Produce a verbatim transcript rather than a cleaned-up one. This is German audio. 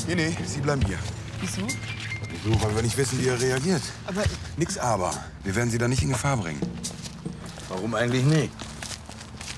Nee, nee, Sie bleiben hier. Wieso? Wieso? Weil wir nicht wissen, wie er reagiert. Aber... Nix aber. Wir werden Sie da nicht in Gefahr bringen. Warum eigentlich nicht?